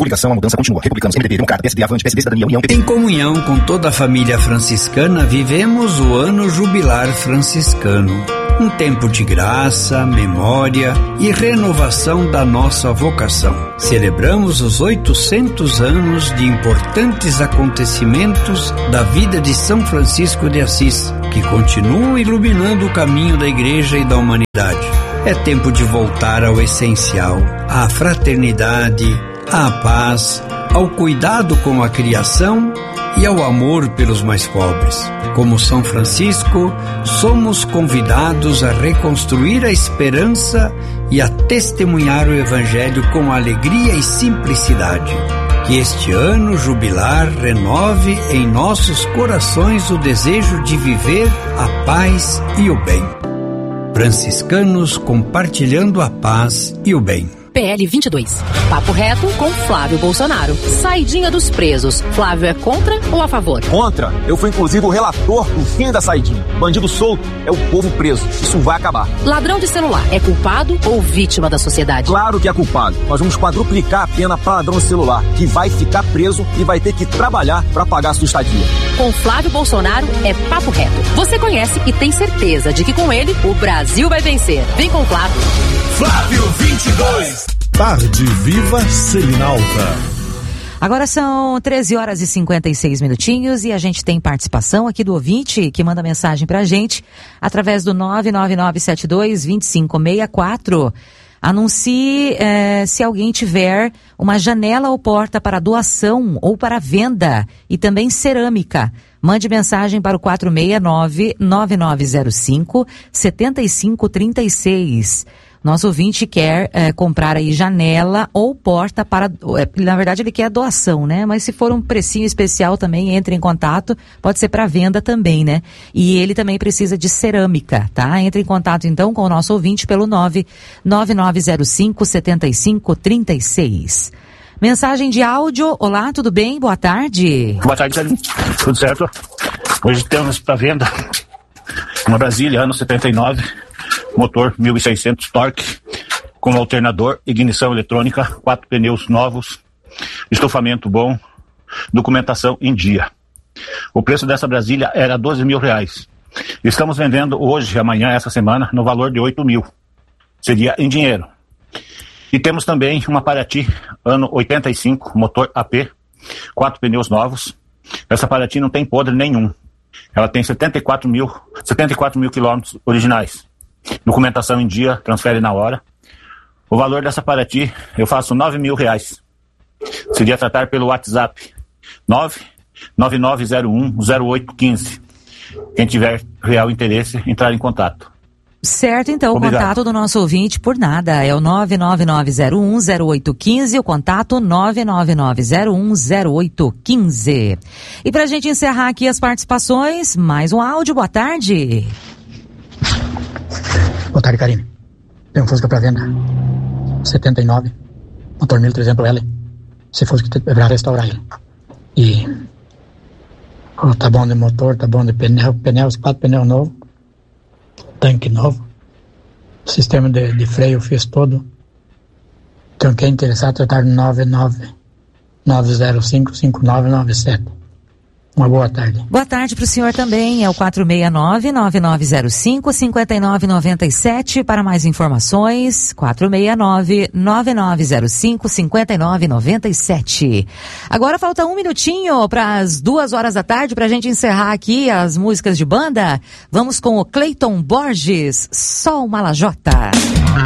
coligação, a mudança continua. Republicanos, MDB, Democrata, PSD, Avante, PSD, Cidadania, União, PT. Em comunhão com toda a família franciscana, vivemos o ano jubilar franciscano. Um tempo de graça, memória e renovação da nossa vocação. Celebramos os 800 anos de importantes acontecimentos da vida de São Francisco de Assis, que continuam iluminando o caminho da Igreja e da humanidade. É tempo de voltar ao essencial, à fraternidade, à paz, ao cuidado com a criação e ao amor pelos mais pobres. Como São Francisco, somos convidados a reconstruir a esperança e a testemunhar o Evangelho com alegria e simplicidade. Que este ano jubilar renove em nossos corações o desejo de viver a paz e o bem. Franciscanos compartilhando a paz e o bem. PL 22. Papo reto com Flávio Bolsonaro. Saidinha dos presos. Flávio é contra ou a favor? Contra. Eu fui inclusive o relator do fim da saidinha. Bandido solto é o povo preso. Isso vai acabar. Ladrão de celular é culpado ou vítima da sociedade? Claro que é culpado. Nós vamos quadruplicar a pena para ladrão de celular, que vai ficar preso e vai ter que trabalhar para pagar a sua estadia. Com Flávio Bolsonaro é papo reto. Você conhece e tem certeza de que com ele o Brasil vai vencer. Vem com o Flávio. Flávio 22. Tarde Viva Selinalta. Agora são 13h56 e a gente tem participação aqui do ouvinte que manda mensagem pra gente através do 999722564. Anuncie se alguém tiver uma janela ou porta para doação ou para venda e também cerâmica. Mande mensagem para o 469-9905-7536. Nosso ouvinte quer comprar aí janela ou porta para... na verdade ele quer doação, né? Mas se for um precinho especial também, entre em contato. Pode ser para venda também, né? E ele também precisa de cerâmica, tá? Entre em contato então com o nosso ouvinte pelo 99905-7536. Mensagem de áudio. Olá, tudo bem? Boa tarde. Boa tarde, Celine. Tudo certo? Hoje temos para venda uma Brasília, ano 79, motor 1600 torque, com alternador, ignição eletrônica, 4 pneus novos, estofamento bom, documentação em dia. O preço dessa Brasília era R$12 mil. Estamos vendendo hoje, amanhã, essa semana, no valor de 8 mil. Seria em dinheiro. E temos também uma Paraty, ano 85, motor AP, 4 pneus novos. Essa Paraty não tem podre nenhum. Ela tem 74 mil quilômetros originais. Documentação em dia, transfere na hora. O valor dessa Paraty, eu faço R$9 mil. Seria tratar pelo WhatsApp 999010815. Quem tiver real interesse, entrar em contato. Certo, então, obrigado. O contato do nosso ouvinte por nada é o 999010815, o contato 999010815. E pra gente encerrar aqui as participações, mais um áudio, boa tarde. Boa tarde, Karine. Tem um Fusca pra venda, 79, motor 1300L, se fosse que para restaurar ele. E tá bom de motor, tá bom de pneus, 4 pneus novos, tanque novo, sistema de freio fiz todo. Então quem é interessado tratar no 999055997. Uma boa tarde. Boa tarde para o senhor também, é o 469-9905-5997 para mais informações, 469-9905-5997. Agora falta um minutinho para as 2h da tarde para a gente encerrar aqui as músicas de banda. Vamos com o Cleiton Borges, Sol Malajota.